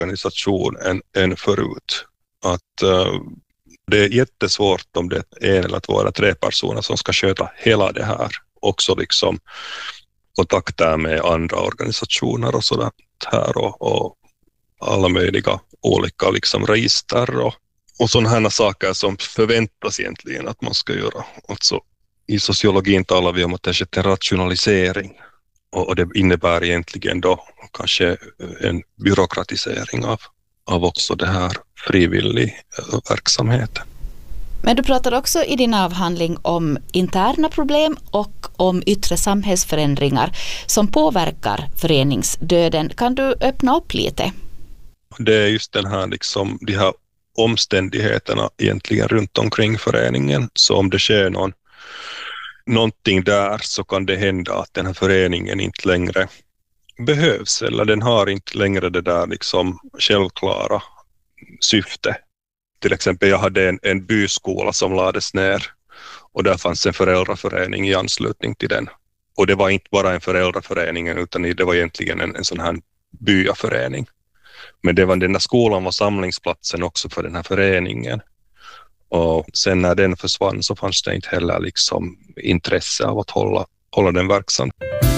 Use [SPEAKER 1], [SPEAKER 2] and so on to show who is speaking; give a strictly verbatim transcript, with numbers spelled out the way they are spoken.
[SPEAKER 1] organisation än, än förut. Att uh, det är jättesvårt om det är en eller två eller tre personer som ska sköta hela det här. Också liksom kontakter med andra organisationer och sådant här och, och alla möjliga olika liksom register och, och sådana här saker som förväntas egentligen att man ska göra. Alltså, i sociologin talar vi om att det är en rationalisering och, och det innebär egentligen då kanske en byråkratisering av, av också det här frivillig verksamheten.
[SPEAKER 2] Men du pratar också i din avhandling om interna problem och om yttre samhällsförändringar som påverkar föreningsdöden. Kan du öppna upp lite?
[SPEAKER 1] Det är just den här, liksom, de här omständigheterna egentligen runt omkring föreningen. Så om det sker någon, någonting där så kan det hända att den här föreningen inte längre behövs. Eller den har inte längre det där liksom självklara syfte. Till exempel jag hade en, en byskola som lades ner och där fanns en föräldraförening i anslutning till den. Och det var inte bara en föräldraförening utan det var egentligen en, en sån här byaförening. Men det var, den där skolan var samlingsplatsen också för den här föreningen. Och sen när den försvann så fanns det inte heller liksom intresse av att hålla, hålla den verksam.